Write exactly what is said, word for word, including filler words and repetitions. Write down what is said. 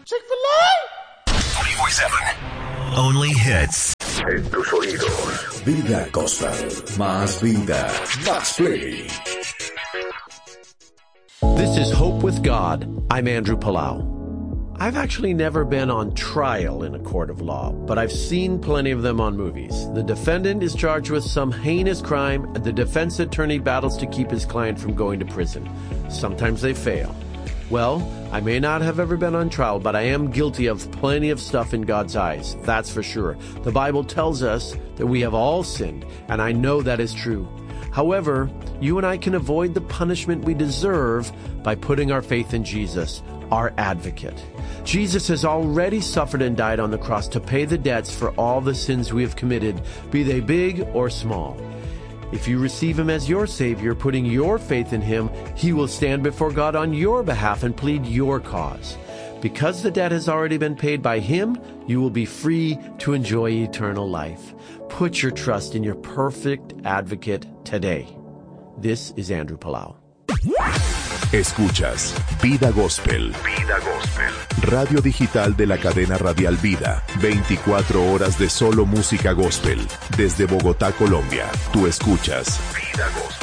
Chick-fil-A. veinticuatro siete. Only hits. En tus oídos. Vida Gospel. Más vida. Más play. This is Hope with God. I'm Andrew Palau. I've actually never been on trial in a court of law, but I've seen plenty of them on movies. The defendant is charged with some heinous crime, and the defense attorney battles to keep his client from going to prison. Sometimes they fail. Well, I may not have ever been on trial, but I am guilty of plenty of stuff in God's eyes. That's for sure. The Bible tells us that we have all sinned, and I know that is true. However, you and I can avoid the punishment we deserve by putting our faith in Jesus, our advocate. Jesus has already suffered and died on the cross to pay the debts for all the sins we have committed, be they big or small. If you receive him as your Savior, putting your faith in him, he will stand before God on your behalf and plead your cause. Because the debt has already been paid by him, you will be free to enjoy eternal life. Put your trust in your perfect advocate today. This is Andrew Palau. Escuchas Vida Gospel. Vida Gospel. Radio digital de la cadena radial Vida. veinticuatro horas de solo música gospel. Desde Bogotá, Colombia. Tú escuchas Vida Gospel.